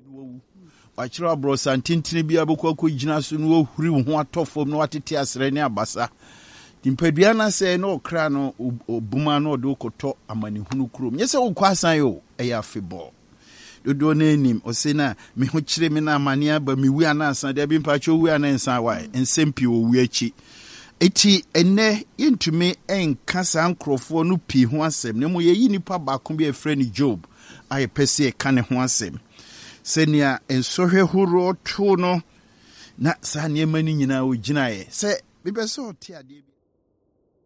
Wachira bro santintini bi abokwa ko gyina so no huri wo ho atofom no watete asere ne abasa. Timpadua na se no okra no obuma no de okoto amanehunu krom. Nyese wo kwasan yo eya febol. Dodo na enim osena me ho kire me na amane aba me wi anansa de bi mpacho wi anansa wai ensempi wo wi achi. Eti ene yentumi enka sa nkrofo no pi ho asem ne mo yeyi nipa ba ko bi efre ni Job aye pese e ka ne ho asem. Senia ensohwe horo to no na sa niema ni nyina o ginae se bibese o te ade